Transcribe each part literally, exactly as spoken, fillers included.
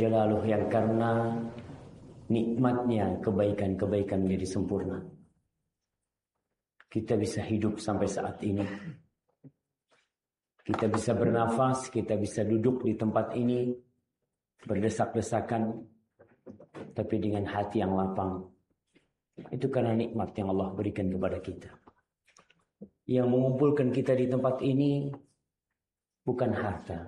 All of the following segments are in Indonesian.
Jalaluh yang karena nikmatnya kebaikan-kebaikan menjadi sempurna, kita bisa hidup sampai saat ini. Kita bisa bernafas, kita bisa duduk di tempat ini berdesak-desakan, tapi dengan hati yang lapang. Itu karena nikmat yang Allah berikan kepada kita. Yang mengumpulkan kita di tempat ini bukan harta.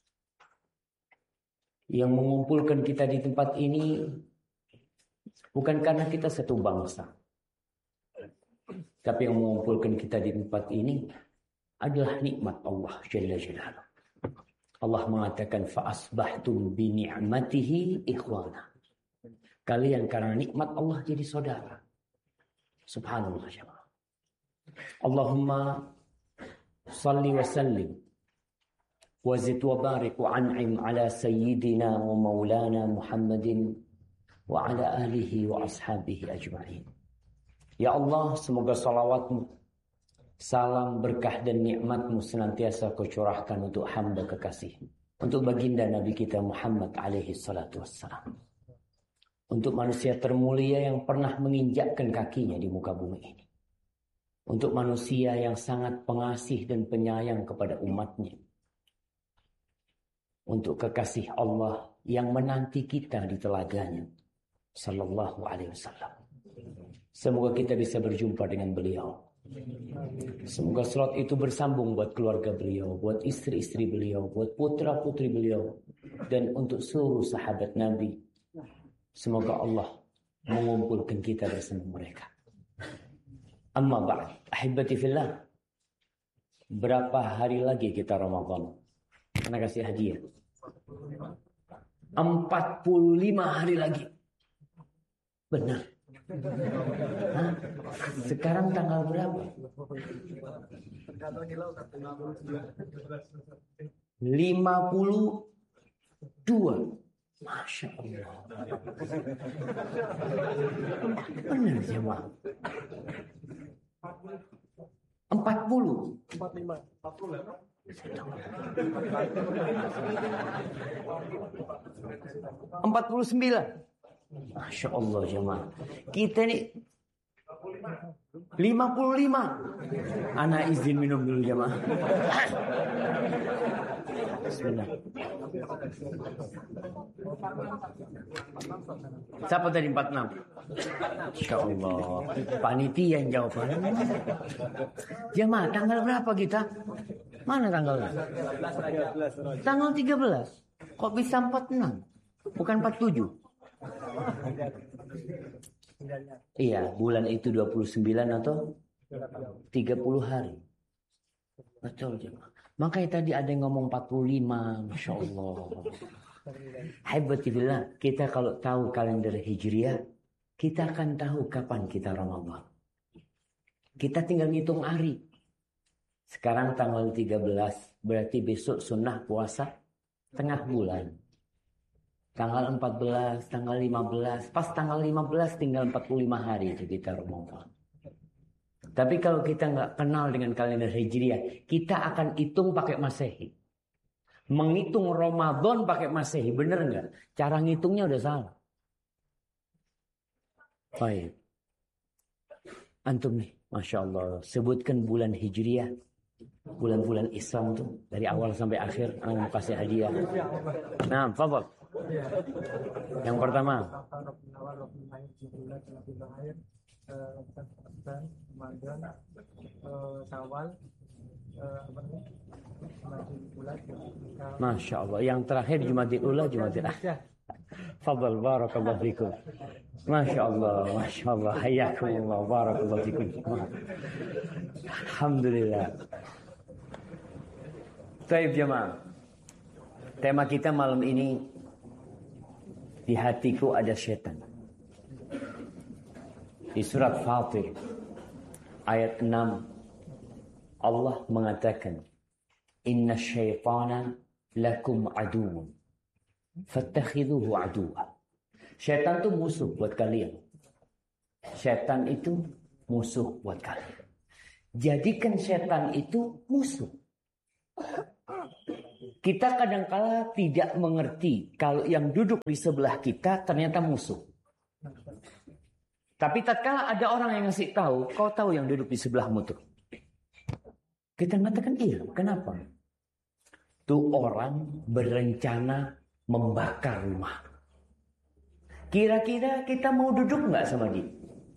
Yang mengumpulkan kita di tempat ini bukan karena kita satu bangsa. Tapi yang mengumpulkan kita di tempat ini adalah nikmat Allah Jalla Jalaluh. Allah mengatakan fa-asbahtum bi ni'matihi ikhwana. Kalian karena nikmat Allah jadi saudara. Subhanallah jemaah. Allahumma salli wa sallim wa zid wa barik wa an'im ala sayyidina wa maulana Muhammadin wa ala alihi wa ashabihi ajma'in. Ya Allah, semoga salawatmu, salam, berkah dan nikmatmu senantiasa kau curahkan untuk hamba kekasihmu, untuk baginda Nabi kita Muhammad alaihi salatu wassalam, untuk manusia termulia yang pernah menginjakkan kakinya di muka bumi ini, untuk manusia yang sangat pengasih dan penyayang kepada umatnya, untuk kekasih Allah yang menanti kita di telaganya sallallahu alaihi wasallam. Semoga kita bisa berjumpa dengan beliau. Semoga salat itu bersambung buat keluarga beliau, buat istri-istri beliau, buat putra-putri beliau, dan untuk seluruh sahabat Nabi. Semoga Allah mengumpulkan kita bersama mereka. Amma ba'd, ahibati fillah. Berapa hari lagi kita Ramadan? Karena kasih hadiah. empat puluh lima hari lagi. Benar. Hah? Sekarang tanggal berapa? lima puluh dua. Masya Allah. Benar jemaah. empat puluh. empat puluh lima. empat puluh. empat puluh sembilan. Masya Allah jemaah. Kita ini lima puluh lima. Ana izin minum dulu jemaah. Bismillah. Siapa tadi empat puluh enam? Masya Allah. Panitia yang jawab. Jemaah, tanggal berapa kita? Mana tanggalnya? Tanggal tiga belas. Kok bisa empat puluh enam? Bukan empat puluh tujuh? Iya, bulan itu dua puluh sembilan atau tiga puluh hari. Betul jemaah. Makanya tadi ada yang ngomong empat puluh lima. Masya Allah. Haibatillah, kita kalau tahu kalender Hijriah, kita akan tahu kapan kita Ramadan. Kita tinggal ngitung hari. Sekarang tanggal tiga belas, berarti besok sunnah puasa tengah bulan. Tanggal empat belas, tanggal lima belas, pas tanggal lima belas tinggal empat puluh lima hari itu kita Ramadan. Tapi kalau kita nggak kenal dengan kalender Hijriah, kita akan hitung pakai Masehi. Menghitung Ramadan pakai Masehi, bener nggak? Cara ngitungnya udah salah. Baik. Antum nih, Masya Allah, sebutkan bulan Hijriah, bulan-bulan Islam tuh dari awal sampai akhir. Aku mau kasih hadiah. Nah, fadhal. Yang pertama. Masya Allah. Yang terakhir Jumadil Ula, Jumadil Akhir. Fadhal, barakallahu fikum. Masya Allah, Masya Allah. Hayyakumullah, barakallahu fikum. Alhamdulillah. Baik jemaah. Tema kita malam ini, di hatiku ada syaitan. Di surat Fatir ayat enam Allah mengatakan, Inna syaitana lakum aduun fattakhidhuhu aduwa. Syaitan itu musuh buat kalian. Syaitan itu musuh buat kalian. Jadikan syaitan itu musuh. Kita kadangkala tidak mengerti kalau yang duduk di sebelah kita ternyata musuh. Tapi tatkala ada orang yang ngasih tahu, kau tahu yang duduk di sebelahmu tuh. Kita mengatakan iya, kenapa? Tuh orang berencana membakar rumah. Kira-kira kita mau duduk nggak sama dia?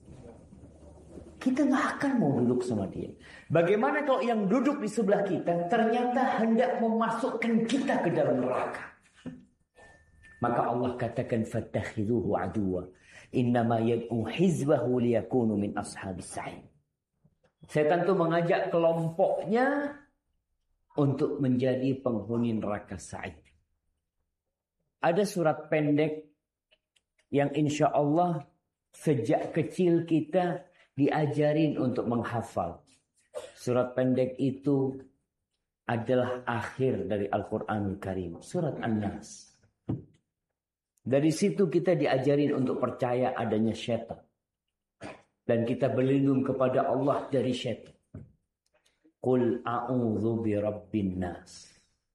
Kita nggak akan mau duduk sama dia. Bagaimana kalau yang duduk di sebelah kita ternyata hendak memasukkan kita ke dalam neraka? Maka Allah katakan fattakhiduhu aduwa. Innama yad'u hizbahu liyakunu min ashabis sa'id. Setan itu mengajak kelompoknya untuk menjadi penghuni neraka sa'id. Ada surat pendek yang insya Allah sejak kecil kita diajarin untuk menghafal. Surat pendek itu adalah akhir dari Al-Quranul Karim. Surat An-Nas. Dari situ kita diajarin untuk percaya adanya syaitan. Dan kita berlindung kepada Allah dari syaitan. Qul a'udzu birabbin nas.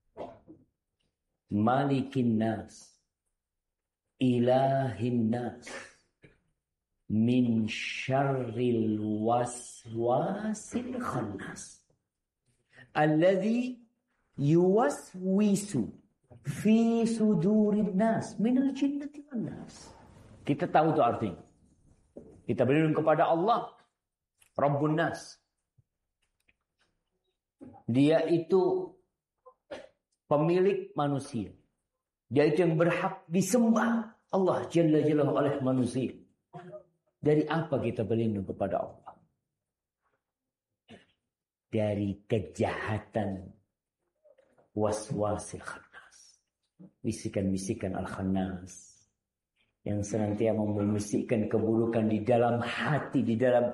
Malikin nas. Ilahin nas. Min syarril waswasil khannas alladzi yuwaswisu fi sudurin nas minal jinnati wan nas. Kita tahu itu artinya. Kita berlindung kepada Allah Rabbun Nas. Dia itu pemilik manusia. Dia itu yang berhak disembah Allah Jalla Jalla oleh manusia. Dari apa kita berlindung kepada Allah? Dari kejahatan waswasil khannas. Bisikan-bisikan al-khannas. Yang senantiasa membisikkan keburukan di dalam hati, di dalam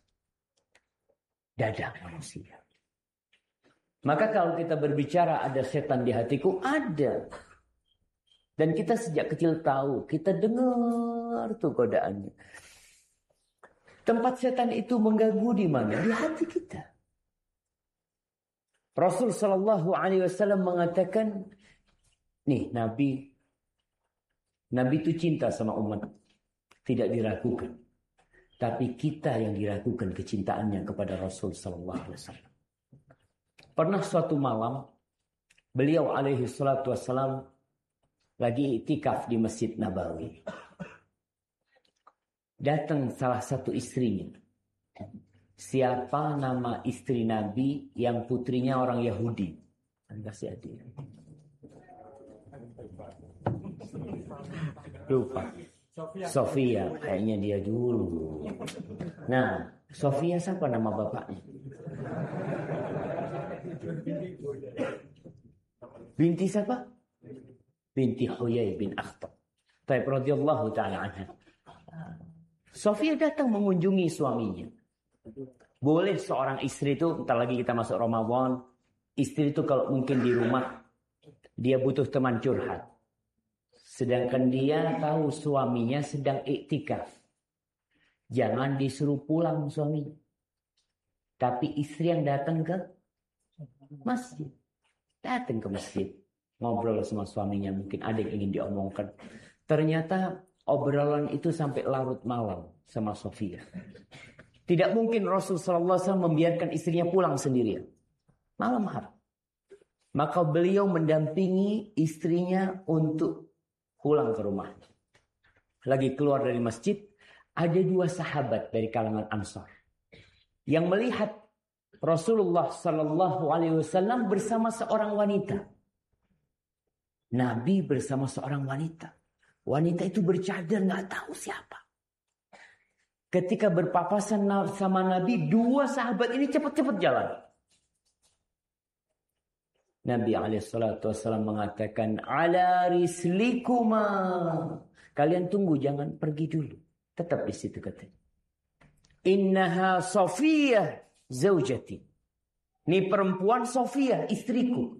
dada manusia. Maka kalau kita berbicara ada setan di hatiku, ada. Dan kita sejak kecil tahu, kita dengar tuh godaannya. Tempat setan itu mengganggu di mana? Di hati kita. Rasul Shallallahu Alaihi Wasallam mengatakan, nih Nabi, Nabi itu cinta sama umat, tidak diragukan. Tapi kita yang diragukan kecintaannya kepada Rasul Shallallahu Alaihi Wasallam. Pernah suatu malam, beliau alaihi salatu wassalam lagi iktikaf di Masjid Nabawi. Datang salah satu istrinya. Siapa nama istri Nabi yang putrinya orang Yahudi? Kasih hadiah. Lupa. Sofia. Kayaknya dia dulu. Nah, Sofia siapa nama bapaknya? Binti siapa? Binti Huyai bin Akhtab. Taib radhiyallahu ta'ala anha. Sofia datang mengunjungi suaminya. Boleh seorang istri itu, entar lagi kita masuk Ramadan, istri itu kalau mungkin di rumah, dia butuh teman curhat. Sedangkan dia tahu suaminya sedang iktikaf. Jangan disuruh pulang suaminya. Tapi istri yang datang ke masjid. Datang ke masjid. Ngobrol sama suaminya, mungkin ada yang ingin diomongkan. Ternyata obrolan itu sampai larut malam sama Sofia. Tidak mungkin Rasul Sallallahu Alaihi Wasallam membiarkan istrinya pulang sendirian. Malam hari. Maka beliau mendampingi istrinya untuk pulang ke rumah. Lagi keluar dari masjid, ada dua sahabat dari kalangan Ansar yang melihat Rasulullah Sallallahu Alaihi Wasallam bersama seorang wanita. Nabi bersama seorang wanita. Wanita itu bercadar, nggak tahu siapa. Ketika berpapasan sama Nabi, dua sahabat ini cepat-cepat jalan. Nabi alaihissalatu wassalam mengatakan, ala rislikuma. Kalian tunggu, jangan pergi dulu. Tetap di situ katanya. Innaha Sofiyah zaujati. Ini perempuan Sofiyah, istriku.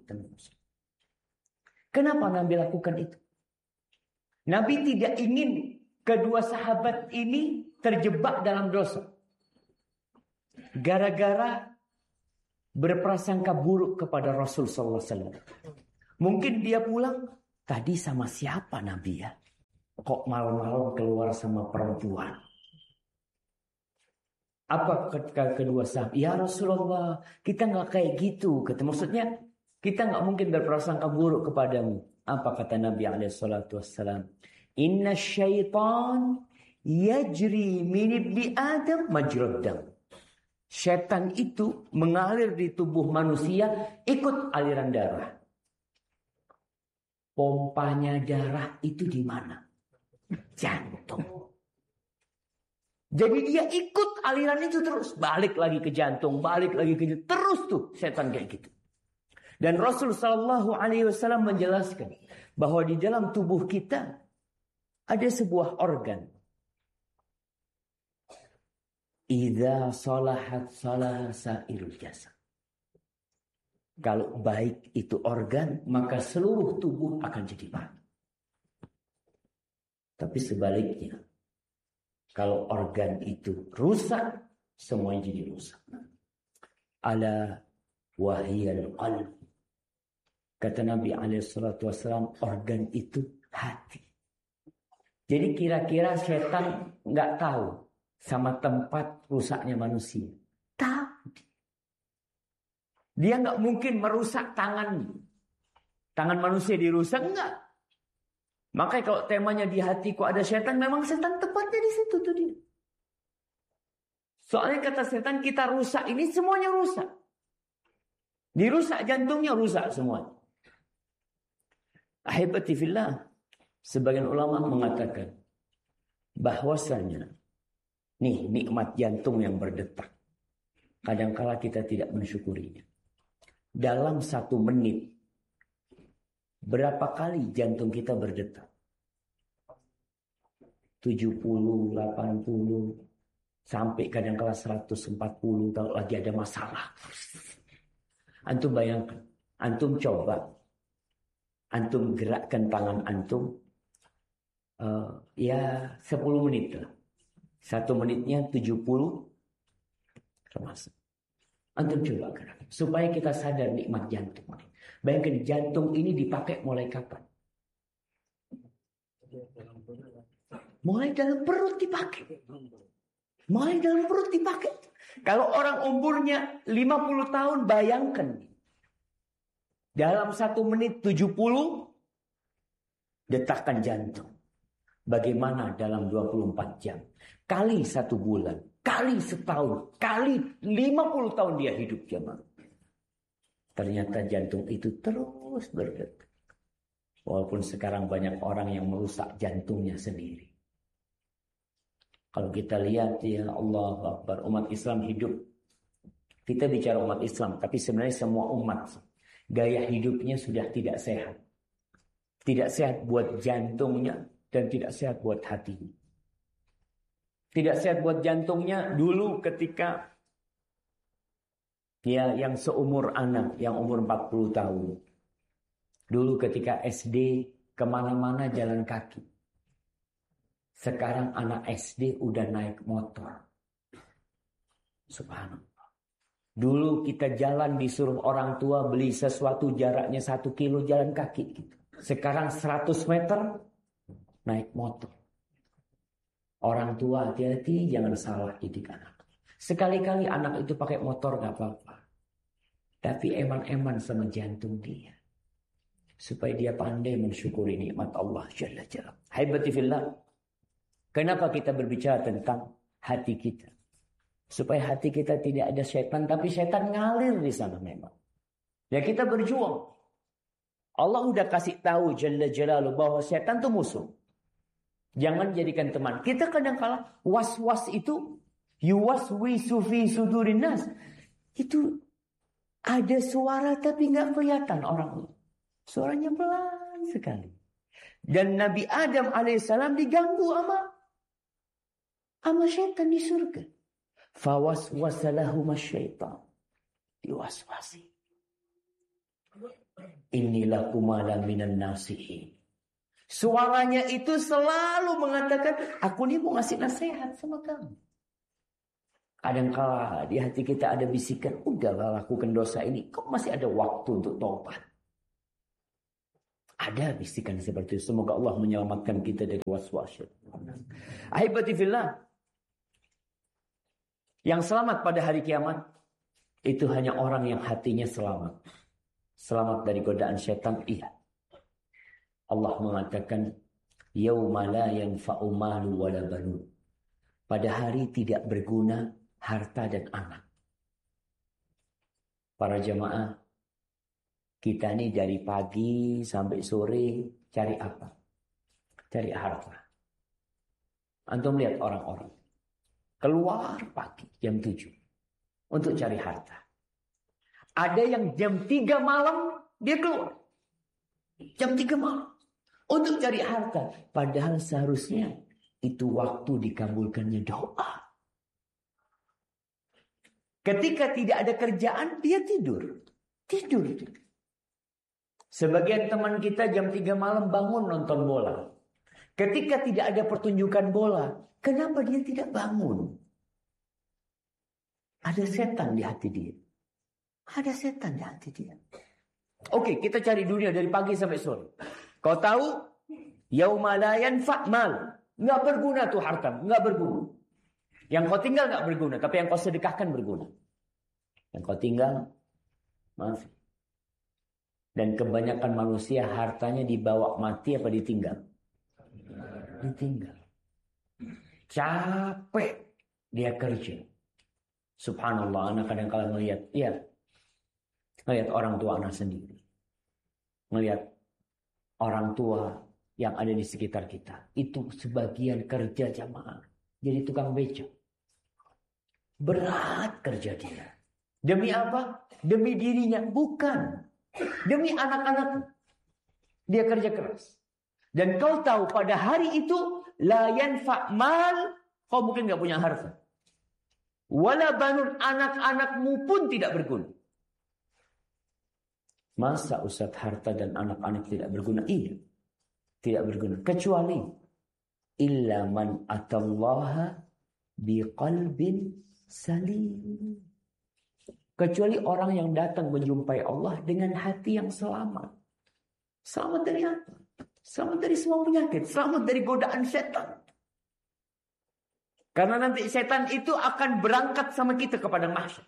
Kenapa Nabi lakukan itu? Nabi tidak ingin kedua sahabat ini terjebak dalam dosa. Gara-gara berprasangka buruk kepada Rasul sallallahu alaihi wasallam. Mungkin dia pulang, tadi sama siapa Nabi ya? Kok malam-malam keluar sama perempuan? Apa ketika kedua sahabat? Ya Rasulullah, kita nggak kayak gitu. Kata maksudnya, kita nggak mungkin berprasangka buruk kepadamu. Apa kata Nabi alaihi salatu wassalam? Inna syaitan yajri min ibni Adam majrad dam. Syaitan itu mengalir di tubuh manusia ikut aliran darah. Pompanya darah itu di mana? Jantung. Jadi dia ikut aliran itu terus. Balik lagi ke jantung, balik lagi ke jantung. Terus tuh setan kayak gitu. Dan Rasul Sallallahu Alaihi Wasallam menjelaskan bahwa di dalam tubuh kita ada sebuah organ. Idza salahat salaha sairul jasad. Kalau baik itu organ, maka seluruh tubuh akan jadi baik. Tapi sebaliknya, kalau organ itu rusak, semuanya jadi rusak. Ala wahiyal qalb. Kata Nabi alaihi salatu wasallam, organ itu hati. Jadi kira-kira setan nggak tahu sama tempat rusaknya manusia. Tahu. Dia nggak mungkin merusak tangan. Tangan manusia dirusak, enggak. Makanya kalau temanya di hatiku ada setan, memang setan tepatnya di situ tuh dia. Soalnya kata setan, kita rusak ini semuanya rusak. Dirusak jantungnya, rusak semuanya. Ahibati fillah, sebagian ulama mengatakan bahwasanya nih nikmat jantung yang berdetak. Kadangkala kita tidak mensyukurinya. Dalam satu menit, berapa kali jantung kita berdetak? tujuh puluh, delapan puluh, sampai kadang-kala seratus empat puluh kalau lagi ada masalah. Antum bayangkan, antum coba, antum gerakkan tangan antum, uh, ya sepuluh menit lah. Satu menitnya tujuh puluh, termasuk. Antum coba gerak, supaya kita sadar nikmat jantung. Bayangkan jantung ini dipakai mulai kapan? Mulai dalam perut dipakai. Mulai dalam perut dipakai. Kalau orang umurnya lima puluh tahun, bayangkan. Dalam satu menit tujuh puluh detakan jantung. Bagaimana dalam dua puluh empat jam? Kali satu bulan. Kali setahun. Kali lima puluh tahun dia hidup jemaah. Ternyata jantung itu terus berdetak. Walaupun sekarang banyak orang yang merusak jantungnya sendiri. Kalau kita lihat ya Allah Akbar, umat Islam hidup. Kita bicara umat Islam, tapi sebenarnya semua umat. Gaya hidupnya sudah tidak sehat. Tidak sehat buat jantungnya dan tidak sehat buat hatinya. Tidak sehat buat jantungnya dulu ketika ya yang seumur anak, yang umur empat puluh tahun. Dulu ketika S D kemana-mana jalan kaki. Sekarang anak S D udah naik motor. Subhanallah. Dulu kita jalan disuruh orang tua beli sesuatu jaraknya satu kilo jalan kaki. Gitu. Sekarang seratus meter naik motor. Orang tua hati-hati jangan salah didik anak. Sekali-kali anak itu pakai motor gak apa-apa. Tapi eman-eman sama jantung dia. Supaya dia pandai mensyukuri nikmat Allah Jalla Jalla. Haibati fillah. Kenapa kita berbicara tentang hati kita? Supaya hati kita tidak ada setan, tapi setan ngalir di sana memang. Ya kita berjuang. Allah udah kasih tahu Jalla Jalaluhu bahwa setan itu musuh. Jangan jadikan teman. Kita kadang-kala was-was itu yuwaswisu fi sudurin nas. Itu ada suara tapi nggak kelihatan orang. Suaranya pelan sekali. Dan Nabi Adam alaihissalam diganggu sama sama syaitan di surga. Fawaswasalahuma syaitan. Diwaswasi. Inilah kumala minan nasihin. Suaranya itu selalu mengatakan, aku ini mau ngasih nasihat sama kamu. Kadang-kala di hati kita ada bisikan, udahlah lakukan dosa ini. Kok masih ada waktu untuk tobat? Ada bisikan seperti itu. Semoga Allah menyelamatkan kita dari waswas. Ahibati fillah. Yang selamat pada hari kiamat itu hanya orang yang hatinya selamat. Selamat dari godaan syaitan, iya. Allah mengatakan, yauma la yanfa'u malu wala banun. Pada hari tidak berguna harta dan anak. Para jamaah, kita ini dari pagi sampai sore cari apa? Cari harta. Antum lihat orang-orang keluar pagi jam tujuh untuk cari harta. Ada yang jam tiga malam dia keluar. Jam tiga malam untuk cari harta. Padahal seharusnya itu waktu dikabulkannya doa. Ketika tidak ada kerjaan, dia tidur. Tidur. Sebagian teman kita jam tiga malam bangun nonton bola. Ketika tidak ada pertunjukan bola, kenapa dia tidak bangun? Ada setan di hati dia. Ada setan di hati dia. Oke, kita cari dunia dari pagi sampai sore. Kau tahu? Yauma la yanfa' mal. Nggak berguna tuh harta. Nggak berguna. Yang kau tinggal nggak berguna. Tapi yang kau sedekahkan berguna. Yang kau tinggal, maaf. Dan kebanyakan manusia hartanya dibawa mati apa ditinggal? Ditinggal. Capek dia kerja. Subhanallah, anak kadang-kadang melihat, iya, melihat orang tua anak sendiri, melihat orang tua yang ada di sekitar kita, itu sebagian kerja jamaah, jadi tukang becak. Berat kerja dia. Demi apa? Demi dirinya, bukan. Demi anak-anak. Dia kerja keras. Dan kau tahu pada hari itu la yanfa' mal, kau mungkin gak punya harta. Wala banun, anak-anakmu pun tidak berguna. Masa Ustaz harta dan anak-anak tidak berguna? Iya. Tidak berguna. Kecuali illa man atallaha biqalbin salim. Kecuali orang yang datang menjumpai Allah dengan hati yang selamat. Selamat dari apa? Selamat dari semua penyakit. Selamat dari godaan setan. Karena nanti setan itu akan berangkat sama kita kepada mahsyar.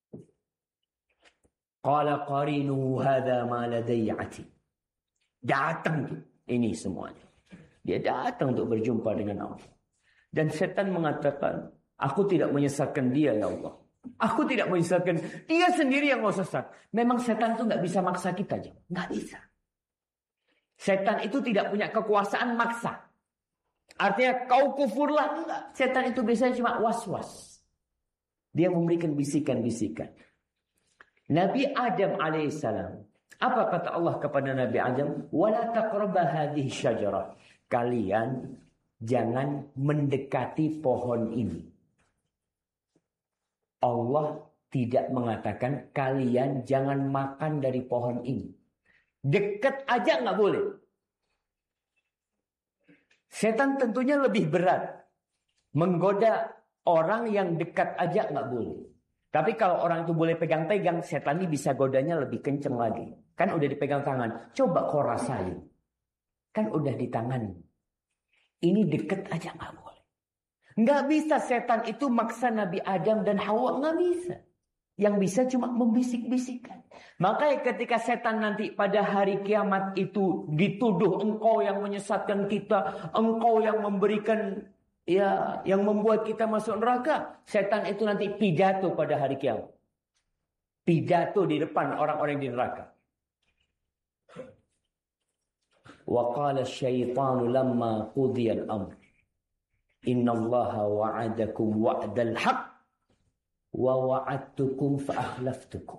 Qala qarinu hadza ma ladayya atid. Datang ini semuanya. Dia datang untuk berjumpa dengan Allah. Dan setan mengatakan, aku tidak menyesatkan dia ya Allah. Aku tidak menyesatkan. Dia sendiri yang mau sesat. Memang setan itu nggak bisa maksa kita. Nggak bisa. Setan itu tidak punya kekuasaan maksa. Artinya kau kufurlah. Enggak. Setan itu biasanya cuma was-was. Dia memberikan bisikan-bisikan. Nabi Adam alaihissalam. Apa kata Allah kepada Nabi Adam? Wala taqraba hadhihi syajarah. Kalian jangan mendekati pohon ini. Allah tidak mengatakan kalian jangan makan dari pohon ini. Dekat aja nggak boleh. Setan tentunya lebih berat menggoda orang yang dekat aja nggak boleh. Tapi kalau orang itu boleh pegang-pegang, setan ini bisa godanya lebih kenceng lagi. Kan udah dipegang tangan, coba kau rasain. Kan udah di tangan. Ini dekat aja nggak boleh. Nggak bisa setan itu maksa Nabi Adam dan Hawa, nggak bisa. Yang bisa cuma membisik-bisikkan. Makanya ketika setan nanti pada hari kiamat itu dituduh engkau yang menyesatkan kita, engkau yang memberikan, ya, yang membuat kita masuk neraka. Setan itu nanti pidato pada hari kiamat. Pidato di depan orang-orang di neraka. Wa qala asyaitanu lamma qudiya al-amr. Innallaha wa'adakum wa'dal haqq. Wa wa'adtukum fa'akhlaftukum.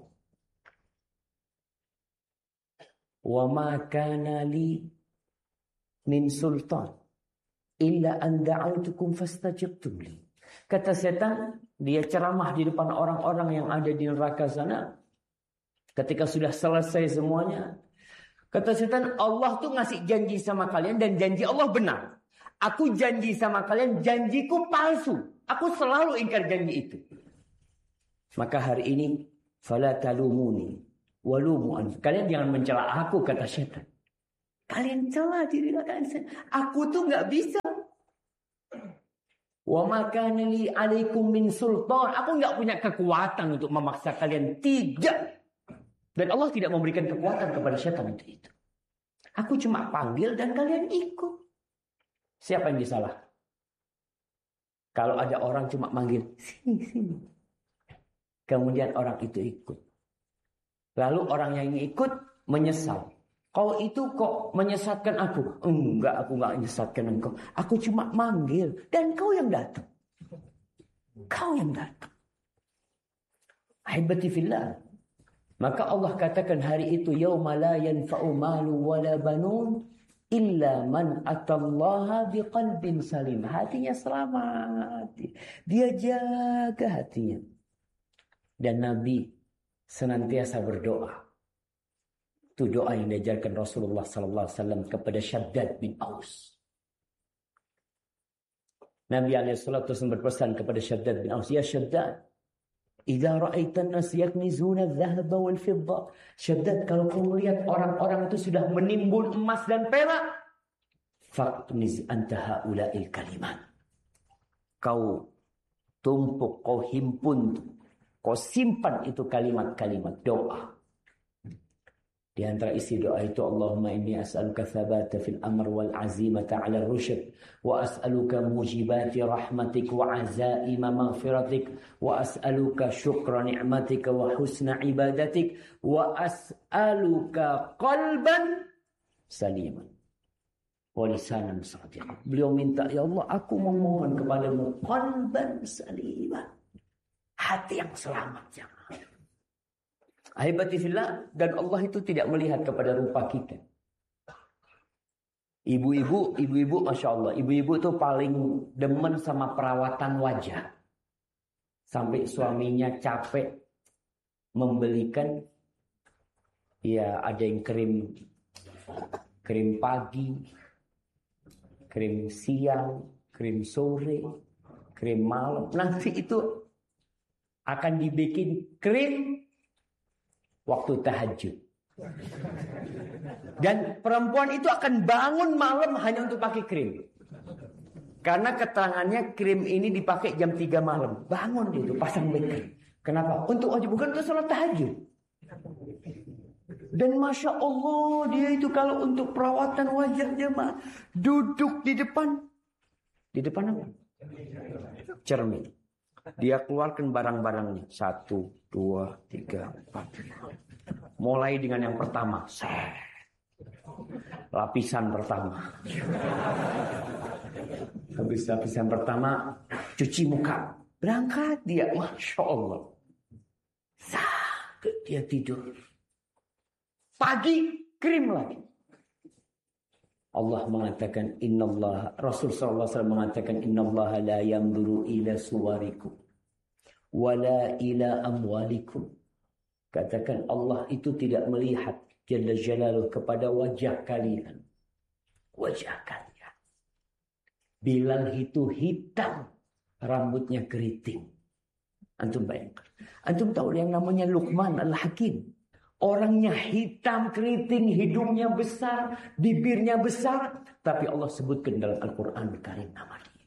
Wa ma kana li min sultan illa an da'autukum fastajabtum li. Kata setan, dia ceramah di depan orang-orang yang ada di neraka sana. Ketika sudah selesai semuanya, kata setan, Allah tuh ngasih janji sama kalian dan janji Allah benar. Aku janji sama kalian, janjiku palsu. Aku selalu ingkar janji itu. Maka hari ini fala talumuni walumu anfusakum. Kalian jangan mencela aku, kata setan. Kalian celah diri kalian. Aku tuh nggak bisa. Wa ma kana li 'alaikum min sultan. Aku nggak punya kekuatan untuk memaksa kalian. Tidak. Dan Allah tidak memberikan kekuatan kepada syaitan untuk itu. Aku cuma panggil dan kalian ikut. Siapa yang disalah? Kalau ada orang cuma manggil, sini, sini. Kemudian orang itu ikut. Lalu orang yang ikut menyesal. Kau itu kok menyesatkan aku? Enggak, aku enggak menyesatkan engkau. Aku cuma manggil. Dan kau yang datang. Kau yang datang. Ahibati fillah. Maka Allah katakan hari itu yauma la yanfa'u malu wala banun illa man atallaha biqalbin salim. Hatinya selamat. Dia jaga hatinya. Dan Nabi senantiasa berdoa. Itu doa yang diajarkan Rasulullah sallallahu alaihi wasallam kepada Syaddad bin Aus. Nabi alaihi salatu wasallam berpesan kepada Syaddad bin Aus, "Ya Syaddad, idza ra'aitan nas yaknizuna adh-dhahaba wal fidda." Syaddad, kalau kau melihat orang-orang itu sudah menimbun emas dan perak, faqniz anta haula'il kalimat. Kau tumpuk, kau himpun, kau simpan itu kalimat-kalimat doa. Di antara isi doa itu, Allahumma inni as'aluka thabata fil amr wal azimata 'ala ar-rusyd wa as'aluka mujibati rahmatik wa azaima maghfiratik wa as'aluka syukra ni'matika wa husna ibadatik wa as'aluka qalban saliman wa lisanan sadiqan. Beliau minta, ya Allah, aku memohon kepadamu qalban saliman, hati yang selamat, jangan. Ahibati fillah, dan Allah itu tidak melihat kepada rupa kita. Ibu-ibu, ibu-ibu, masya Allah, ibu-ibu itu paling demen sama perawatan wajah. Sampai suaminya capek membelikan, ya ada yang krim, krim pagi, krim siang, krim sore, krim malam. Nanti itu akan dibikin krim waktu tahajud. Dan perempuan itu akan bangun malam hanya untuk pakai krim. Karena keterangannya krim ini dipakai jam tiga malam. Bangun dia itu pasang krim. Kenapa? Untuk wajib, bukan untuk sholat tahajud. Dan Masya Allah, dia itu kalau untuk perawatan wajah jemaah, duduk di depan. Di depan apa? Cermin. Dia keluarkan barang-barangnya. Satu, dua, tiga, empat. Mulai dengan yang pertama. Set. Lapisan pertama. Habis lapisan pertama, cuci muka. Berangkat dia. Masya Allah. Sampai dia tidur. Pagi, krim lagi. Allah mengatakan innallaha, Rasul sallallahu alaihi wasallam mengatakan innallaha la yanzuru ila suwarikum wala ila amwalikum. Katakan Allah itu tidak melihat jalla jalaluhu kepada wajah kalian. Wajah kalian. Bilal itu hitam, rambutnya keriting. Antum bayangkan. Antum tahu yang namanya Luqman Al-Hakim. Orangnya hitam, keriting, hidungnya besar, bibirnya besar. Tapi Allah sebutkan dalam Al-Quran Karim nama dia.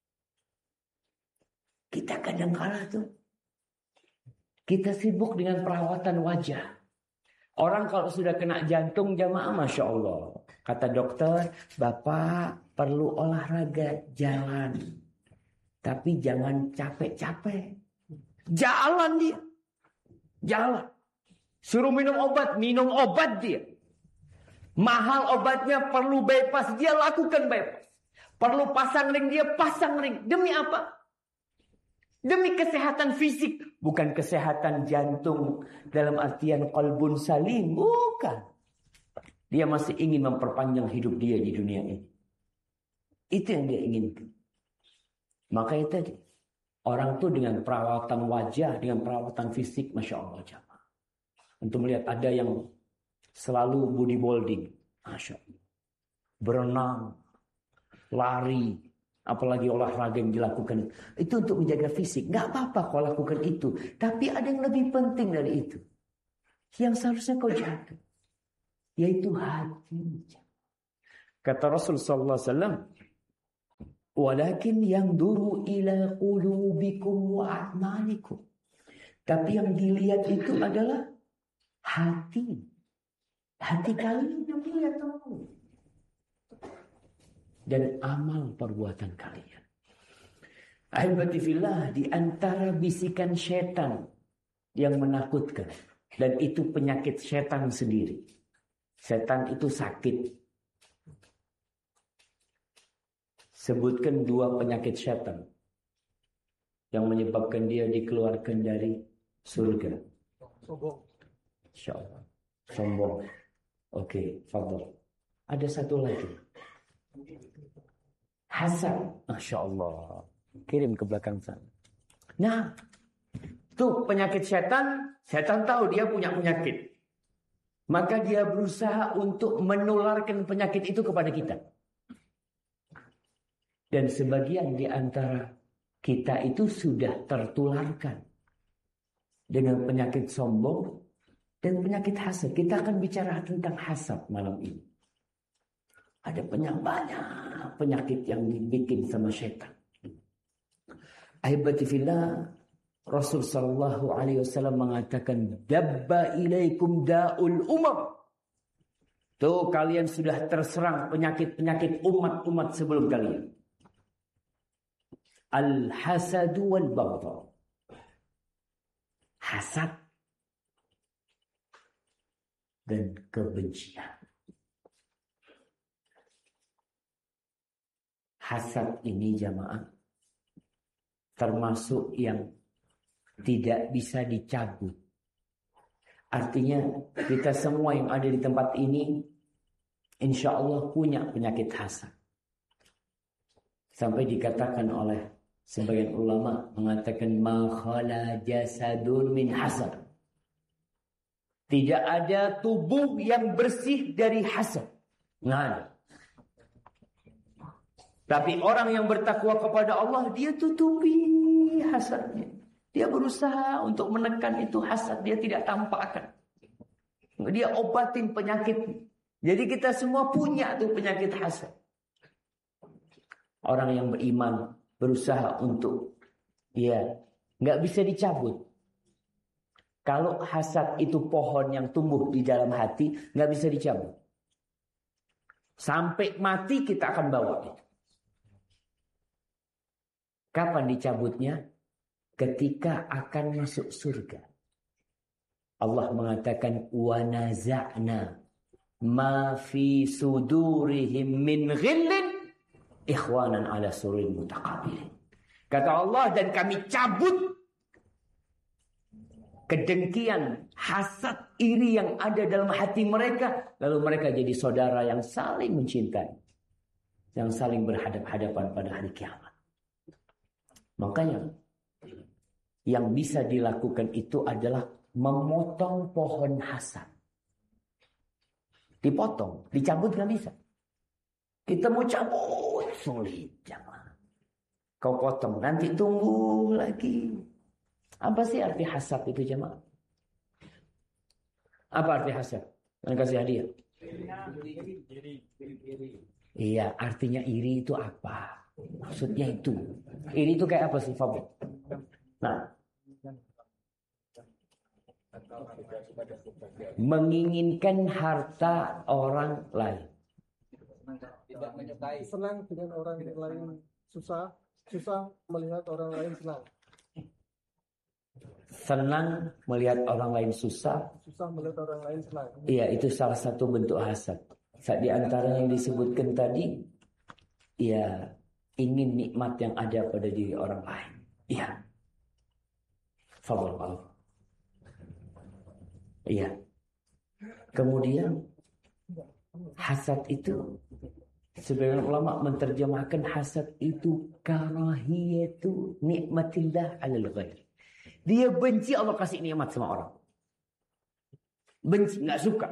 Kita kadang-kala tuh, kita sibuk dengan perawatan wajah. Orang kalau sudah kena jantung jamaah, Masya Allah. Kata dokter, Bapak perlu olahraga, jalan. Tapi jangan capek-capek. Jalan dia. Jalan. Suruh minum obat, minum obat dia. Mahal obatnya, perlu bypass, dia lakukan bypass. Perlu pasang ring, dia pasang ring. Demi apa? Demi kesehatan fisik. Bukan kesehatan jantung dalam artian qalbun salim. Bukan. Dia masih ingin memperpanjang hidup dia di dunia ini. Itu yang dia inginkan. Makanya tadi, orang tuh dengan perawatan wajah, dengan perawatan fisik, Masya Allah, jamaah. Untuk melihat ada yang selalu bodybuilding, Masya Allah. Berenang, lari, apalagi olahraga yang dilakukan. Itu untuk menjaga fisik. Gak apa-apa kau lakukan itu. Tapi ada yang lebih penting dari itu. Yang seharusnya kau jaga. Yaitu hati. Kata Rasul sallallahu alaihi wasallam, "Walakin yanzuru ila qulubikum wa a'malikum." Tapi yang dilihat itu adalah hati. Hati kalian yang dilihat, dan amal perbuatan kalian. Ahibati fillah, di antara bisikan setan yang menakutkan, dan itu penyakit setan sendiri. Setan itu sakit. Sebutkan dua penyakit setan yang menyebabkan dia dikeluarkan dari surga. Sombong. Insyaallah. Sombong. Oke, fadhil. Ada satu lagi. Hasad. Masya Allah. Kirim ke belakang sana. Nah, tuh penyakit setan. Setan tahu dia punya penyakit. Maka dia berusaha untuk menularkan penyakit itu kepada kita. Dan sebagian di antara kita itu sudah tertularkan dengan penyakit sombong dan penyakit hasad. Kita akan bicara tentang hasad malam ini. Ada banyak penyakit yang dibikin sama syaitan. Ahibati fillah, Rasul sallallahu alaihi wasallam mengatakan, "Dabba ilaikum da'ul umam." Tuh kalian sudah terserang penyakit-penyakit umat-umat sebelum kalian. Al-hasadu wal baghdha. Hasad dan kebencian. Hasad ini jamaah termasuk yang tidak bisa dicabut. Artinya kita semua yang ada di tempat ini insya Allah punya penyakit hasad. Sampai dikatakan oleh sebagian ulama mengatakan ma khala jasadun min hasad. Tidak ada tubuh yang bersih dari hasad. Nggak ada. Tapi orang yang bertakwa kepada Allah, dia tutupi hasadnya. Dia berusaha untuk menekan itu hasad. Dia tidak tampakkan. Dia obatin penyakit. Jadi kita semua punya tuh penyakit hasad. Orang yang beriman berusaha untuk, ya, nggak bisa dicabut. Kalau hasad itu pohon yang tumbuh di dalam hati, nggak bisa dicabut. Sampai mati kita akan bawa itu. Kapan dicabutnya? Ketika akan masuk surga. Allah mengatakan, wa naza'na ma fi sudurihim min ghillin ikhwanan ala surin mutaqabilin. Kata Allah, dan kami cabut kedengkian, hasad, iri yang ada dalam hati mereka. Lalu mereka jadi saudara yang saling mencintai. Yang saling berhadap-hadapan pada hari kiamat. Makanya yang bisa dilakukan itu adalah memotong pohon hasad. Dipotong, dicabut gak bisa. Kita mau cabut, sulit, jangan. Kau potong, nanti tumbuh lagi. Apa sih arti hasad itu jemaah? Apa arti hasad? Yang kasih hadiah. Iya, artinya iri itu apa? Maksudnya itu. Iri itu kayak apa sih, Fabio? Nah, menginginkan harta orang lain. Tidak menyukai. Senang dengan orang lain susah, susah melihat orang lain senang. Senang melihat orang lain susah. Susah melihat orang lain senang. Iya, itu salah satu bentuk hasad. Di antara yang disebutkan tadi, ya ingin nikmat yang ada pada diri orang lain. Iya. Fadhil Allah. Iya. Kemudian hasad itu, sebagian ulama menerjemahkan hasad itu karahiyatu nikmatillah alal ghair. Dia benci Allah kasih nikmat sama orang. Benci, nggak suka.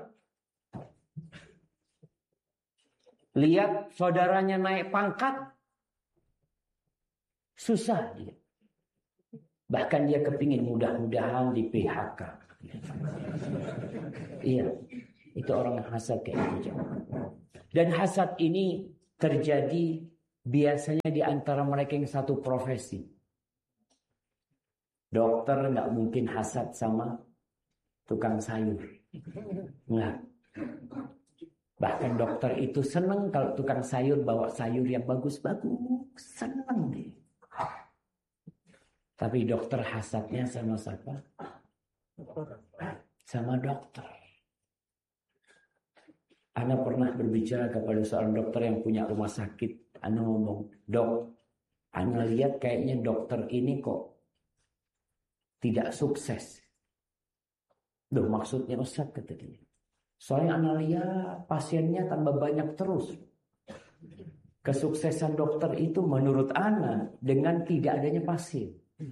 Lihat saudaranya naik pangkat, susah dia. Bahkan dia kepingin mudah-mudahan di P H K. Iya. Itu orang yang hasad kayak gitu. Dan hasad ini terjadi biasanya di antara mereka yang satu profesi. Dokter nggak mungkin hasad sama tukang sayur. Nggak. Bahkan dokter itu senang kalau tukang sayur bawa sayur yang bagus-bagus. Senang deh. Tapi dokter hasadnya sama siapa? Sama dokter. Ana pernah berbicara kepada seorang dokter yang punya rumah sakit. Ana ngomong, dok, Ana lihat kayaknya dokter ini kok tidak sukses. Duh, maksudnya Ustaz, kata dia. Soalnya Ana lihat pasiennya tambah banyak terus. Kesuksesan dokter itu menurut Ana dengan tidak adanya pasien.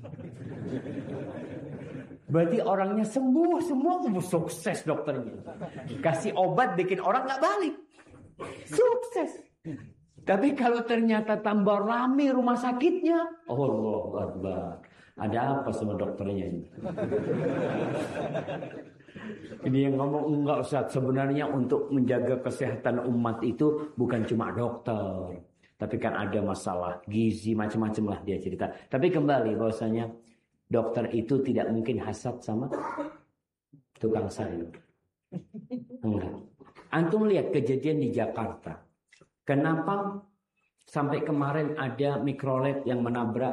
Berarti orangnya sembuh semua, sukses dokternya. Kasih obat bikin orang nggak balik, sukses. Tapi kalau ternyata tambah rame rumah sakitnya, oh Allah Akbar, ada apa sama dokternya ini? Ini yang ngomong, enggak Ustaz, sebenarnya untuk menjaga kesehatan umat itu bukan cuma dokter, tapi kan ada masalah gizi macam-macam lah dia cerita. Tapi kembali bahwasanya dokter itu tidak mungkin hasad sama tukang sayur. Enggak. Antum lihat kejadian di Jakarta. Kenapa sampai kemarin ada mikrolet yang menabrak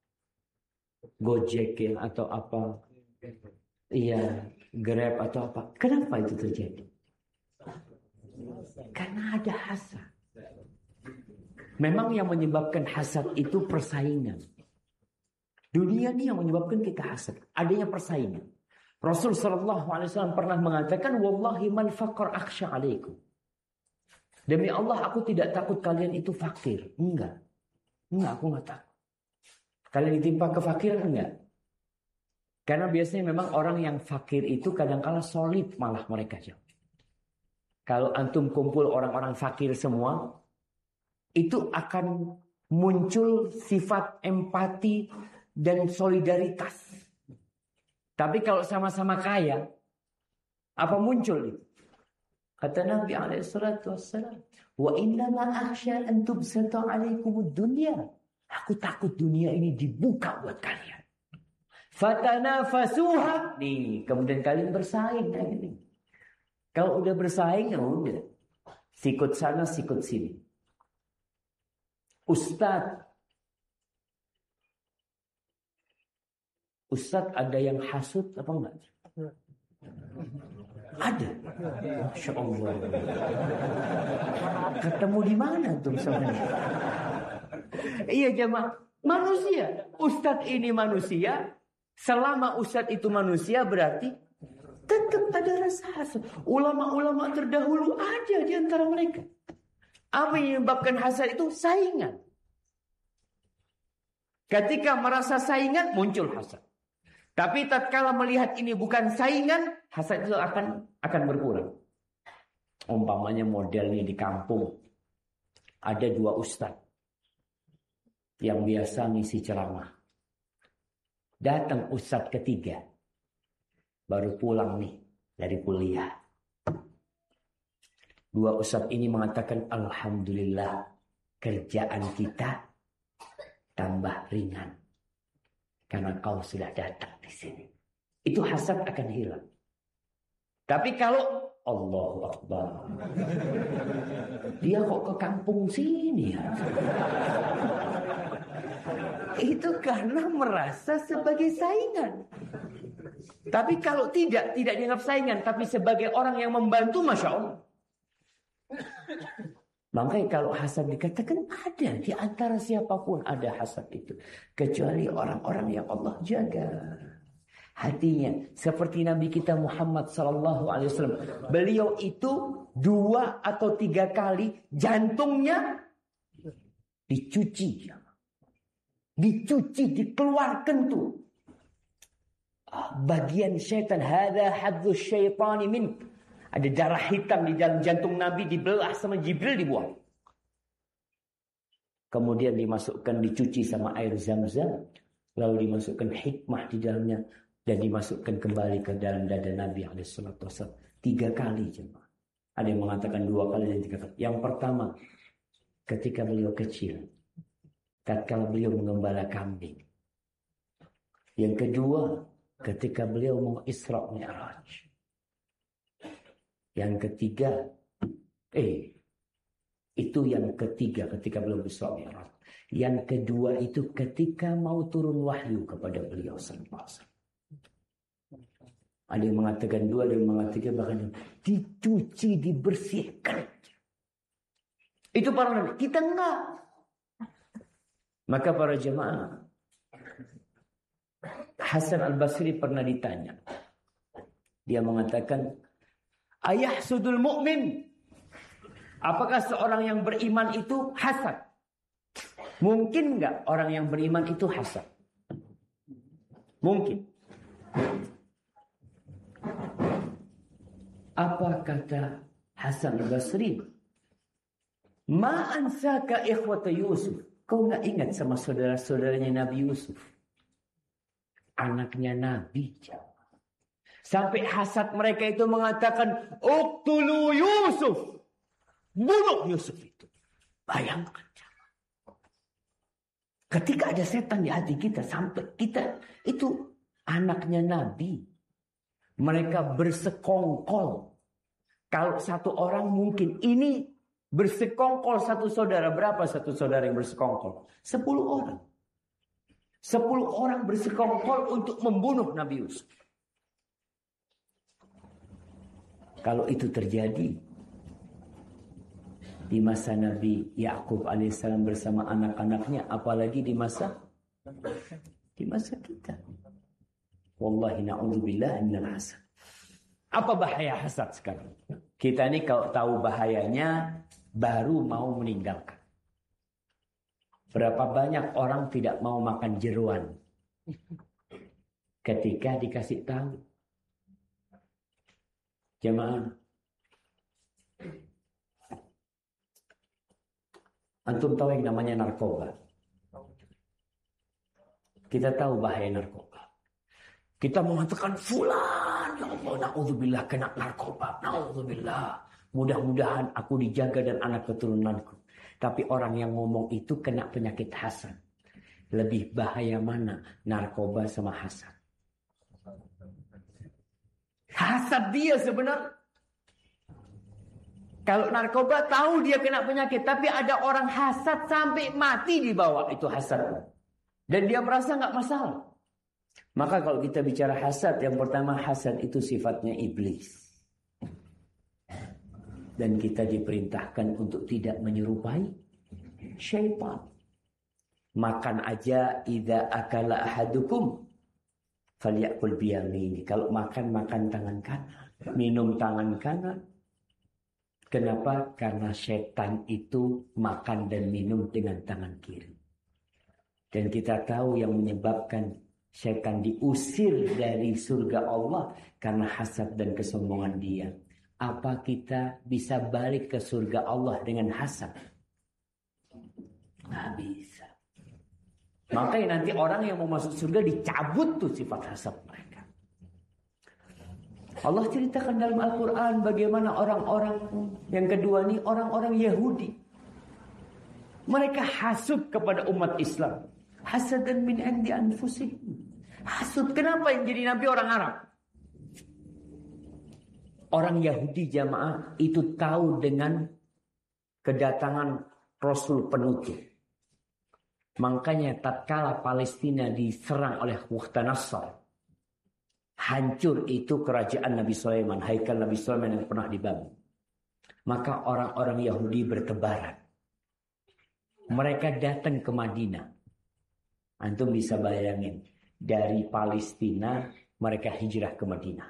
Gojek ya, atau apa? Iya, Grab atau apa? Kenapa itu terjadi? Karena ada hasad. Memang yang menyebabkan hasad itu persaingan. Dunia ini yang menyebabkan kita hasad. Adanya persaingan. Rasul sallallahu alaihi wasallam pernah mengatakan, wallahi man faqar akhsha alaikum. Demi Allah aku tidak takut kalian itu fakir. Enggak. Enggak, aku enggak takut. Kalian ditimpa kefakiran enggak? Karena biasanya memang orang yang fakir itu kadang-kala solid malah mereka jauh. Kalau antum kumpul orang-orang fakir semua, itu akan muncul sifat empati dan solidaritas. Tapi kalau sama-sama kaya, apa muncul itu? Kata Nabi alaihi salatu wassalam, wa inna ma akhsha an tubsata alaikumud dunya. Aku takut dunia ini dibuka buat kalian. Fatanafasuha. Nih, kemudian kalian bersaing kayak gini. Kalau udah bersaing, ya udah. Sikut sana, sikut sini. Ustadz, Ustadz ada yang hasut apa enggak? Ada. Masya Allah. Ketemu di mana tuh sebenarnya? Iya jemaah, manusia. Ustadz ini manusia. Selama Ustadz itu manusia berarti tetap ada rasa hasad. Ulama-ulama terdahulu ada di antara mereka. Apa yang menyebabkan hasad itu? Saingan. Ketika merasa saingan, muncul hasad. Tapi tatkala melihat ini bukan saingan, hasad itu akan akan berkurang. Umpamanya modelnya di kampung, ada dua ustadz yang biasa ngisi ceramah. Datang ustadz ketiga, baru pulang nih dari kuliah. Dua ustadz ini mengatakan, alhamdulillah kerjaan kita tambah ringan. Karena kau sudah datang di sini. Itu hasad akan hilang. Tapi kalau Allahu Akbar, dia kok ke kampung sini ya? Itu karena merasa sebagai saingan. Tapi kalau tidak, tidak dianggap saingan, tapi sebagai orang yang membantu, Masya Allah. Makanya kalau hasad dikatakan ada di antara siapapun ada hasad itu. Kecuali orang-orang yang Allah jaga hatinya. Seperti Nabi kita Muhammad sallallahu alaihi wasallam. Beliau itu dua atau tiga kali jantungnya dicuci. Dicuci, dikeluarkan tuh. Bagian syaitan. Hadha hadzus syaitani min. Ada darah hitam di dalam jantung Nabi, dibelah sama Jibril, dibuang. Kemudian dimasukkan, dicuci sama air Zam-Zam. Lalu dimasukkan hikmah di dalamnya. Dan dimasukkan kembali ke dalam dada Nabi alaihi salatu wasallam. Tiga kali jemaah. Ada yang mengatakan dua kali dan tiga kali. Yang pertama, ketika beliau kecil, tatkala beliau mengembala kambing. Yang kedua, ketika beliau mau Isra Mi'raj. Yang ketiga, eh, itu yang ketiga ketika beliau Isra Mi'raj. Yang kedua itu ketika mau turun wahyu kepada beliau sallallahu alaihi wasallam. Ada yang mengatakan dua, ada yang mengatakan bahkan dicuci, dibersihkan. Itu para nabi. Kita enggak. Maka para jemaah, Hasan Al-Basri pernah ditanya. Dia mengatakan, ayah sudul mu'min. Apakah seorang yang beriman itu hasad? Mungkin enggak orang yang beriman itu hasad? Mungkin. Apa kata Hasan Al-Basri? Ma ansaka ikhwata Yusuf. Kau enggak ingat sama saudara-saudaranya Nabi Yusuf? Anaknya Nabi. Sampai hasad mereka itu mengatakan, uqtulu Yusuf. Bunuh Yusuf itu. Bayangkan. Ketika ada setan di hati kita, sampai kita itu anaknya Nabi. Mereka bersekongkol. Kalau satu orang mungkin ini bersekongkol satu saudara. Berapa satu saudara yang bersekongkol? Sepuluh orang. Sepuluh orang bersekongkol untuk membunuh Nabi Yusuf. Kalau itu terjadi di masa Nabi Yakub alaihissalam bersama anak-anaknya, apalagi di masa di masa kita. Wallahi na'udzubillah minal hasad. Apa bahaya hasad sekarang? Kita ini kalau tahu bahayanya baru mau meninggalkan. Berapa banyak orang tidak mau makan jeruan ketika dikasih tahu. Jemaah, antum tahu yang namanya narkoba. Kita tahu bahaya narkoba. Kita mengatakan fulan, ya Allah, na'udzubillah kena narkoba, na'udzubillah. Mudah-mudahan aku dijaga dan anak keturunanku. Tapi orang yang ngomong itu kena penyakit hasad. Lebih bahaya mana narkoba sama hasad? Hasad dia sebenarnya. Kalau narkoba tahu dia kena penyakit, tapi ada orang hasad sampai mati di bawah itu hasad. Dan dia merasa nggak masalah. Maka kalau kita bicara hasad, yang pertama hasad itu sifatnya iblis. Dan kita diperintahkan untuk tidak menyerupai syaitan. Makan aja idza akala ahadukum falyakul biyamini. Kalau makan, makan tangan kanan. Minum tangan kanan. Kenapa? Karena syaitan itu makan dan minum dengan tangan kiri. Dan kita tahu yang menyebabkan syaitan diusir dari surga Allah karena hasad dan kesombongan dia. Apa kita bisa balik ke surga Allah dengan hasad? Nggak bisa. Makanya nanti orang yang mau masuk surga dicabut tuh sifat hasad mereka. Allah ceritakan dalam Al-Quran bagaimana orang-orang yang kedua ini orang-orang Yahudi. Mereka hasud kepada umat Islam. Hasadan min indi anfusihim. Hasud. Kenapa yang jadi nabi orang Arab? Orang Yahudi jamaah itu tahu dengan kedatangan Rasul penutup. Makanya tatkala Palestina diserang oleh Mukhtanasar, hancur itu kerajaan Nabi Sulaiman, haikal Nabi Sulaiman yang pernah dibangun. Maka orang-orang Yahudi bertebaran. Mereka datang ke Madinah. Antum bisa bayangin. Dari Palestina mereka hijrah ke Madinah.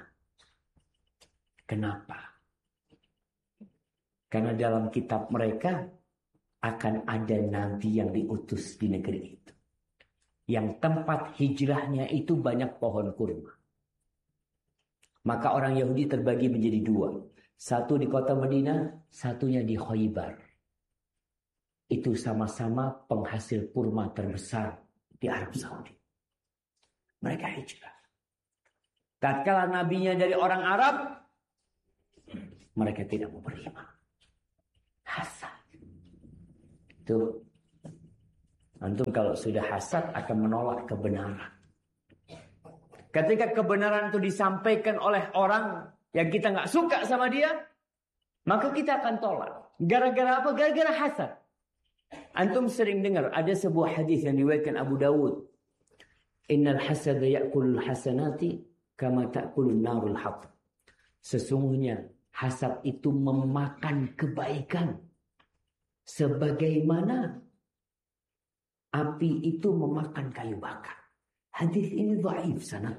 Kenapa? Karena dalam kitab mereka akan ada nabi yang diutus di negeri itu. Yang tempat hijrahnya itu banyak pohon kurma. Maka orang Yahudi terbagi menjadi dua. Satu di kota Madinah, satunya di Khaybar. Itu sama-sama penghasil kurma terbesar di Arab Saudi. Mereka hijrah. Tatkala nabinya dari orang Arab, mereka tidak mau beriman. Hasad. Tuh. Antum kalau sudah hasad akan menolak kebenaran. Ketika kebenaran itu disampaikan oleh orang yang kita nggak suka sama dia, maka kita akan tolak. Gara-gara apa? Gara-gara hasad. Antum sering dengar ada sebuah hadis yang diriwayatkan Abu Dawud. Innal hasada ya'kulul hasanati kama ta'kulun narul hatab. Sesungguhnya hasad itu memakan kebaikan sebagaimana api itu memakan kayu bakar. Hadis ini dhaif sanad.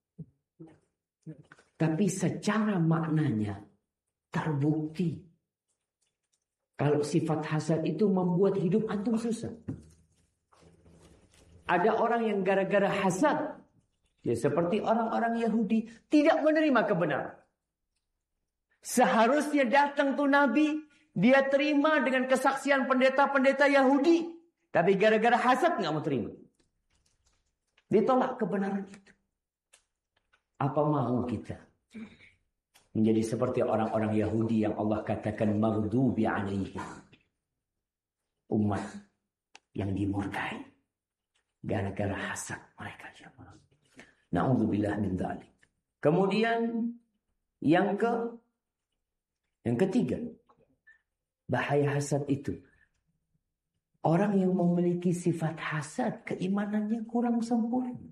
Tapi secara maknanya terbukti. Kalau sifat hasad itu membuat hidup antum susah. Ada orang yang gara-gara hasad, ya seperti orang-orang Yahudi, tidak menerima kebenaran. Seharusnya datang tuh Nabi, dia terima dengan kesaksian pendeta-pendeta Yahudi. Tapi gara-gara hasad nggak mau terima. Ditolak kebenaran itu. Apa mau kita menjadi seperti orang-orang Yahudi yang Allah katakan maghdubi alaihim, umat yang dimurkai gara-gara hasad mereka. Na'udzubillah min dzalik. Kemudian yang ke yang ketiga, bahaya hasad itu, orang yang memiliki sifat hasad, keimanannya kurang sempurna.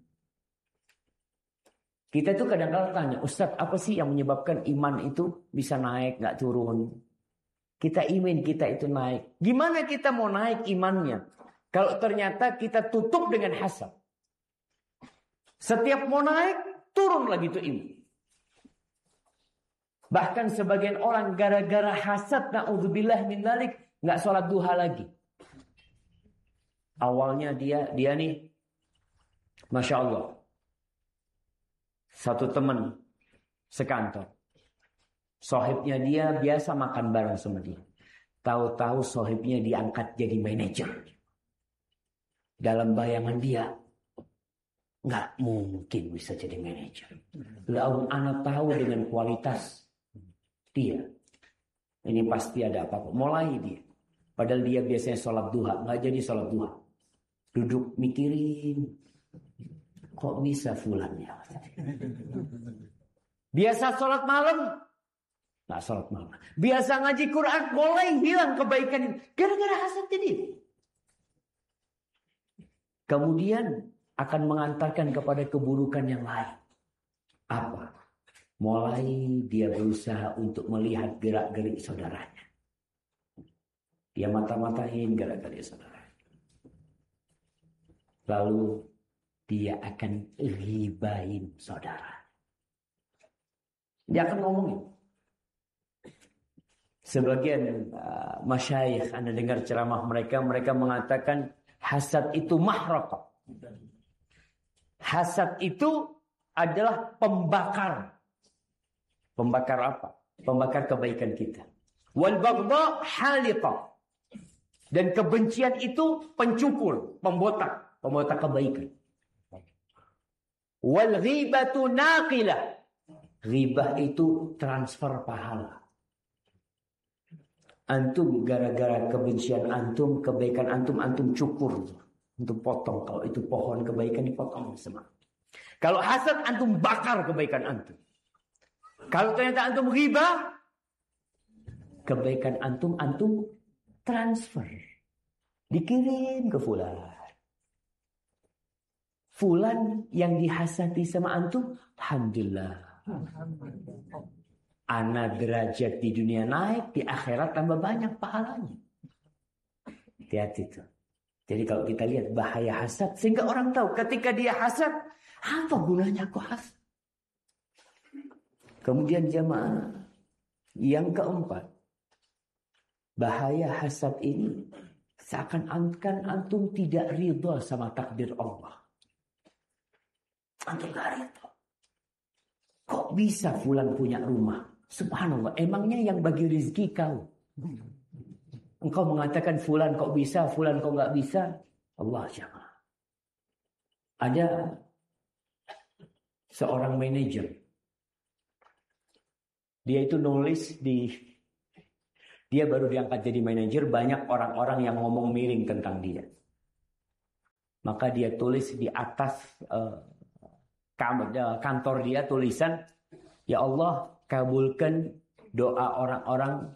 Kita tuh kadang-kadang tanya, Ustaz, apa sih yang menyebabkan iman itu bisa naik, nggak turun? Kita iman kita itu naik. Gimana kita mau naik imannya? Kalau ternyata kita tutup dengan hasad. Setiap mau naik, turun lagi tuh iman. Bahkan sebagian orang gara-gara hasad, na'udzubillah min dzalik, nggak sholat duha lagi. Awalnya dia dia nih, Masya Allah, satu teman sekantor, sohibnya dia biasa makan bareng sama dia. Tahu-tahu sohibnya diangkat jadi manajer. Dalam bayangan dia, nggak mungkin bisa jadi manajer. Lalu anak tahu dengan kualitas dia, ini pasti ada apa-apa. Mulai dia, padahal dia biasanya sholat duha, nggak jadi sholat duha. Duduk mikirin, kok bisa fulan ya? Biasa sholat malam, nggak sholat malam. Biasa ngaji Quran, mulai hilang kebaikan. Gara-gara hasad ini. Kemudian akan mengantarkan kepada keburukan yang lain. Apa? Mulai dia berusaha untuk melihat gerak-gerik saudaranya. Dia mata-matain gerak-gerik saudaranya. Lalu dia akan ribain saudara. Dia akan ngomongin. Sebagian uh, masyayikh, Anda dengar ceramah mereka, mereka mengatakan hasad itu mahraqah. Hasad itu adalah pembakar. Pembakar apa? Pembakar kebaikan kita. Wal baghdha haliqah. Dan kebencian itu pencupur, pembotak. Pembotak kebaikan. Wal ghibatu naqilah. Ghibah itu transfer pahala. Antum gara-gara kebencian antum, kebaikan antum, antum cukur. Antum potong. Kalau itu pohon kebaikan dipotong semua. Kalau hasad antum bakar kebaikan antum. Kalau ternyata antum ghibah, kebaikan antum, antum transfer. Dikirim ke fulan. Fulan yang dihasati sama antum, alhamdulillah. Ana derajat di dunia naik, di akhirat tambah banyak pahalanya. Hati-hati tuh. Jadi kalau kita lihat bahaya hasad, sehingga orang tahu ketika dia hasad, apa gunanya aku hasad? Kemudian jamaah yang keempat, bahaya hasad ini seakan-akan antum tidak ridha sama takdir Allah. Antum gak ridha. Kok bisa fulan punya rumah? Subhanallah, emangnya yang bagi rezeki kau? Engkau mengatakan fulan kok bisa, fulan kok gak bisa? Allah jamaah. Ada seorang manajer. Dia itu nulis di, dia baru diangkat jadi manajer, banyak orang-orang yang ngomong miring tentang dia. Maka dia tulis di atas uh, kantor dia tulisan, ya Allah kabulkan doa orang-orang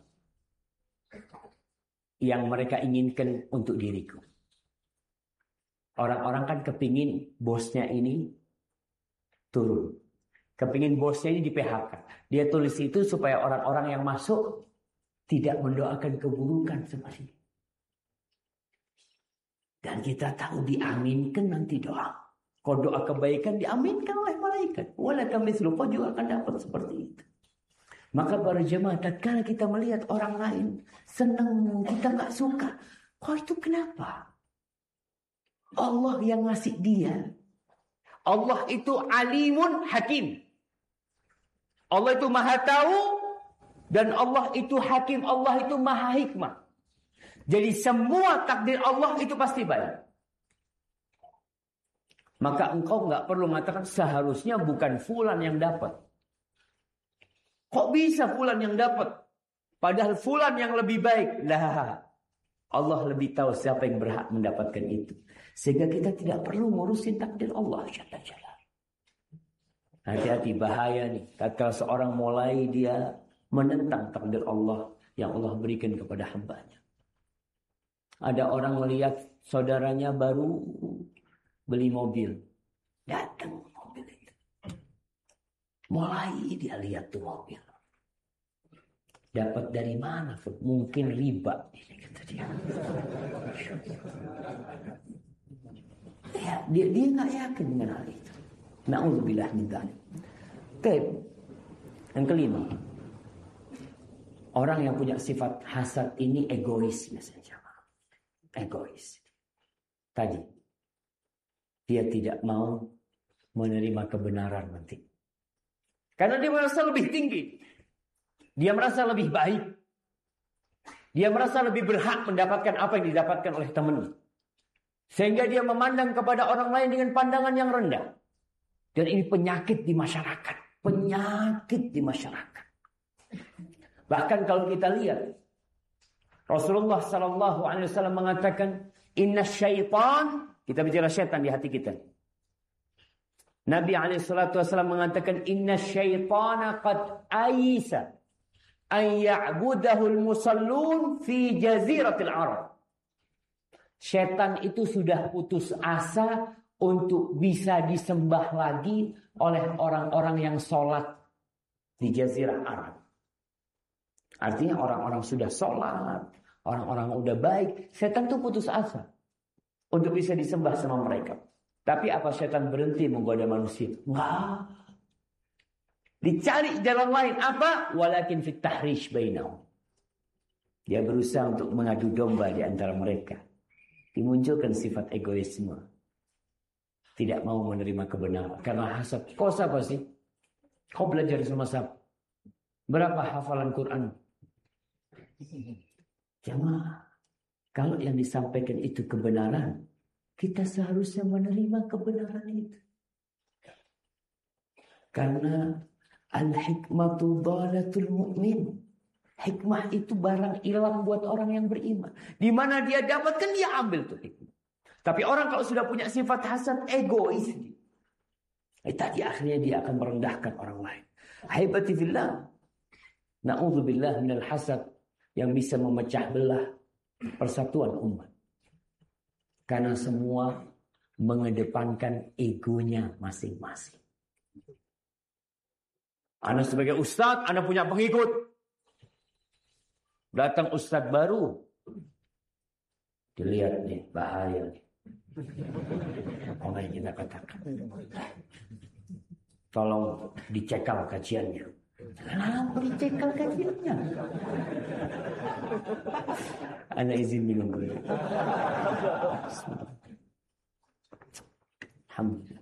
yang mereka inginkan untuk diriku. Orang-orang kan kepingin bosnya ini turun. Kepingin bosnya ini di P H K. Dia tulis itu supaya orang-orang yang masuk tidak mendoakan keburukan seperti ini. Dan kita tahu diaminkan nanti doa. Kalau doa kebaikan diaminkan oleh malaikat. Walaupun mislu, kau juga akan dapat seperti itu. Maka para jemaah, tatkala kita melihat orang lain senang, kita nggak suka. Kok itu kenapa? Allah yang ngasih dia. Allah itu alimun hakim. Allah itu maha tahu. Dan Allah itu hakim. Allah itu maha hikmah. Jadi semua takdir Allah itu pasti baik. Maka engkau nggak perlu mengatakan seharusnya bukan fulan yang dapat. Kok bisa fulan yang dapat? Padahal fulan yang lebih baik. Lah, Allah lebih tahu siapa yang berhak mendapatkan itu. Sehingga kita tidak perlu ngurusin takdir Allah. Hati-hati, bahaya nih. Tatkala seorang mulai dia menentang takdir Allah yang Allah berikan kepada hambanya. Ada orang melihat saudaranya baru beli mobil. Datang mobil itu. Mulai dia lihat tuh mobil. Dapat dari mana? Mungkin riba. Ini kata dia. Ya, dia dia nggak yakin dengan hal itu. Na'udzubillah min dzalik. Baik. Yang kelima. Orang yang punya sifat hasad ini egois biasanya. Egois. Tadi. Dia tidak mau menerima kebenaran nanti. Karena dia merasa lebih tinggi. Dia merasa lebih baik. Dia merasa lebih berhak mendapatkan apa yang didapatkan oleh temannya. Sehingga dia memandang kepada orang lain dengan pandangan yang rendah. Dan ini penyakit di masyarakat. Penyakit di masyarakat. Bahkan kalau kita lihat. Rasulullah sallallahu alaihi wasallam mengatakan, "Inna syaitan," kita bicara syaitan di hati kita. Nabi alaihi salatu wasallam mengatakan, "Inna syaitana qad aisa an ya'budahu al-musallun fi jaziratil Arab." Syaitan itu sudah putus asa untuk bisa disembah lagi oleh orang-orang yang sholat di jazirah Arab. Artinya orang-orang sudah sholat, orang-orang udah baik, setan tuh putus asa untuk bisa disembah sama mereka. Tapi apa setan berhenti menggoda manusia? Enggak. Dicari jalan lain. Apa? Walakin fit tahrish bainahum. Dia berusaha untuk mengadu domba di antara mereka. Dimunculkan sifat egoisme. Tidak mau menerima kebenaran. Karena hasad. Kau siapa sih? Kau belajar sama siapa? Berapa hafalan Quran? Jamaah, kalau yang disampaikan itu kebenaran, kita seharusnya menerima kebenaran itu. Karena al-hikmatu dhalatul mu'min. Hikmah itu barang hilang buat orang yang beriman. Di mana dia dapatkan, dia ambil tuh hikmah. Tapi orang kalau sudah punya sifat hasad, egois. Eh, tadi akhirnya dia akan merendahkan orang lain. Haibati fillah. Na'udzubillah minal hasad. Yang bisa memecah belah persatuan umat. Karena semua mengedepankan egonya masing-masing. Anda sebagai ustadz, Anda punya pengikut. Datang ustadz baru. Dilihat nih, bahaya nih. Apa yang kita katakan. Tolong dicekal kajiannya. Kenapa dicekal kajiannya? Ana izin minum dulu. Alhamdulillah.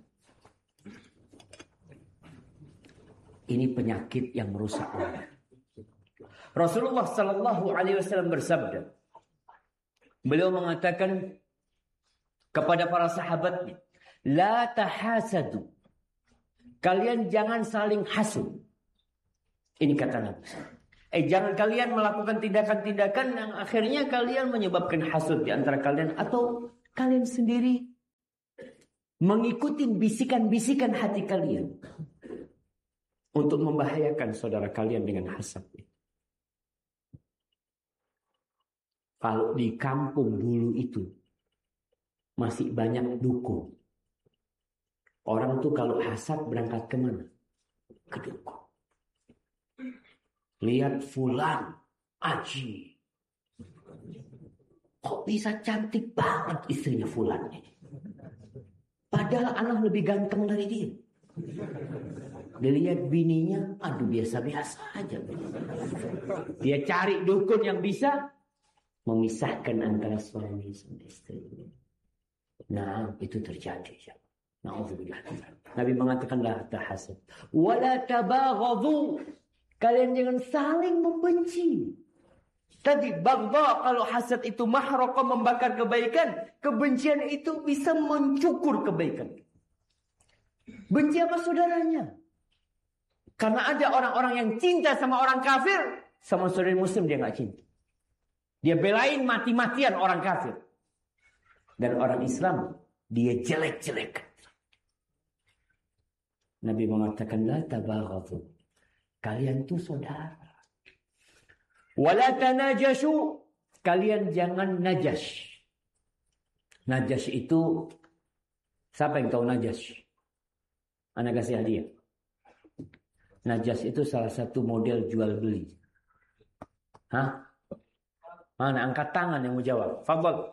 Ini penyakit yang merusak umat. Rasulullah sallallahu alaihi wasallam bersabda. Beliau mengatakan kepada para sahabatnya, "La tahasadu." Kalian jangan saling hasud. Ini kata Nabi. Eh jangan kalian melakukan tindakan-tindakan yang akhirnya kalian menyebabkan hasud di antara kalian. Atau kalian sendiri mengikuti bisikan-bisikan hati kalian. Untuk membahayakan saudara kalian dengan hasad. Kalau di kampung dulu itu masih banyak dukun. Orang tuh kalau hasad berangkat kemana? Ke dukun. Lihat fulan, aji. Kok bisa cantik banget istrinya fulan ini. Padahal anak lebih ganteng dari dia. Dilihat bininya, aduh biasa-biasa aja. Dia cari dukun yang bisa memisahkan antara suami dan istri. Nah, itu terjadi. Na'udzubillah. Nabi mengatakan la tahasad. Wala tabaghadhu. Kalian jangan saling membenci. Tadi baghdha, kalau hasad itu mahraqa, membakar kebaikan, kebencian itu bisa mencukur kebaikan. Benci apa saudaranya? Karena ada orang-orang yang cinta sama orang kafir, sama saudara muslim dia nggak cinta. Dia belain mati-matian orang kafir. Dan orang Islam dia jelek-jelek. Nabi mengatakan la tabaghadhu. Kalian tuh saudara. Wala tanajashu. Kalian jangan najas. Najas itu, siapa yang tahu najas? Anak kasih hadiah. Najas itu salah satu model jual beli. Hah? Mana angkat tangan yang mau jawab? Fadhal.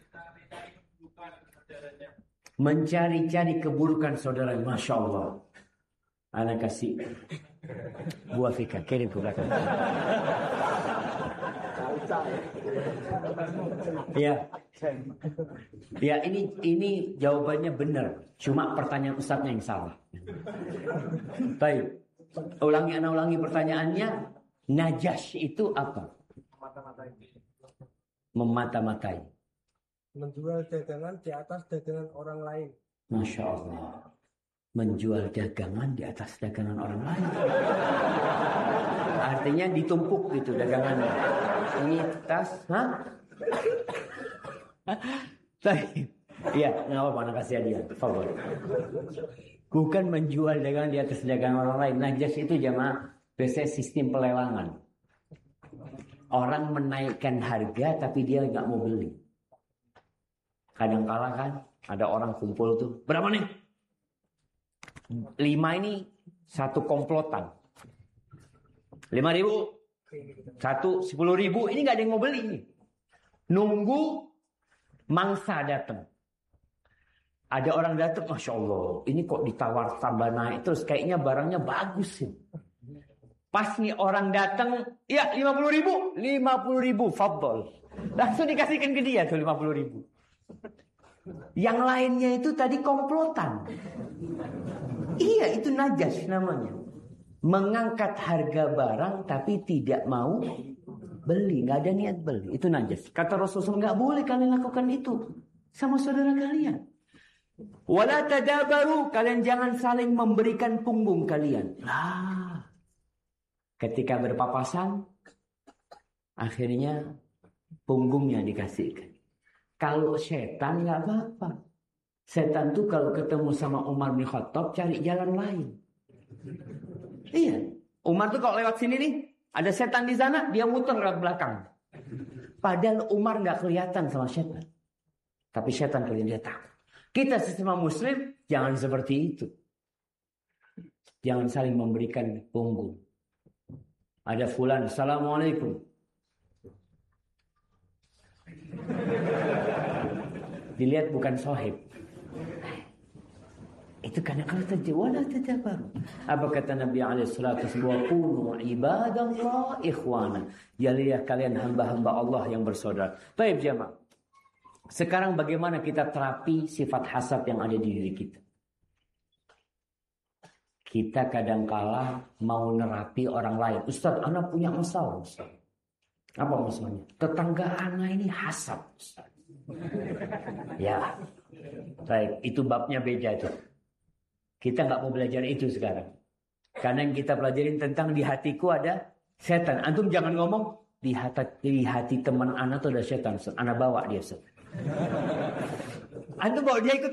Mencari-cari keburukan saudara. Masya Allah. Anak kasih buah fika, kirim ke belakang. Ya, ya ini ini jawabannya benar. Cuma pertanyaan ustadznya yang salah. Baik, ulangi anak ulangi pertanyaannya. Najas itu apa? Memata-matai. Menjual dagangan di atas dagangan orang lain. Masya Allah. Menjual dagangan di atas dagangan orang lain. Artinya ditumpuk gitu dagangannya. Ini tas, hah? Iya, nggak apa-apa, nak kasih hadiah. Favor. Bukan menjual dagangan di atas dagangan orang lain. Najas itu jamaah, biasanya sistem pelelangan. Orang menaikkan harga tapi dia nggak mau beli. Kadang kala kan ada orang kumpul tuh, berapa nih? Lima ini satu komplotan. Lima ribu, satu sepuluh ribu. Ini nggak ada yang mau beli. Nih. Nunggu mangsa datang. Ada orang datang, masya Allah. Ini kok ditawar tambah naik terus. Kayaknya barangnya bagus sih. Pas nih orang datang, ya lima puluh ribu, lima puluh ribu, fadol. Langsung dikasihkan ke dia tuh lima puluh ribu. Yang lainnya itu tadi komplotan. Iya, itu najas namanya. Mengangkat harga barang tapi tidak mau beli. Nggak ada niat beli. Itu najas. Kata Rasulullah, nggak boleh kalian lakukan itu sama saudara kalian. Wala tadabaru. Kalian jangan saling memberikan punggung kalian. Lah. Ketika berpapasan, akhirnya punggungnya dikasihkan. Kalau setan nggak apa-apa. Setan tuh kalau ketemu sama Umar bin Khattab cari jalan lain. Iya. Umar tuh kalau lewat sini nih, ada setan di sana, dia muter ke belakang. Padahal Umar nggak kelihatan sama setan. Tapi setan kalian dia takut. Kita sesama muslim jangan seperti itu. Jangan saling memberikan punggung. Ada fulan, assalamualaikum. Dilihat bukan sohib. Itu karena kalau terjadi wala tadabaru. Apa kata Nabi alaihi salatu wasallam? Kunu ibadallah ikhwana. Jadilah kalian hamba-hamba Allah yang bersaudara. Baik jemaah. Sekarang bagaimana kita terapi sifat hasad yang ada di diri kita? Kita kadangkala mau nerapi orang lain. Ustaz, anak punya masalah, Ustaz. Apa masalahnya? Tetangga anak ini hasad, Ustaz. Ya. Baik, itu babnya beda tuh. Kita nggak mau belajar itu sekarang. Karena yang kita pelajarin tentang di hatiku ada setan. Antum jangan ngomong di hati, di hati teman anak tuh ada setan. Anak bawa dia. Antum bawa dia ikut